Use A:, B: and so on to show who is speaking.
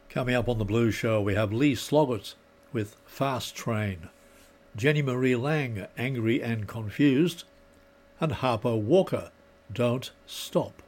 A: Coming up on the Blues Show, we have Lee Sloggett with Fast Train, Jenny Marie Lang, Angry and Confused, and Harper Walker, Don't Stop.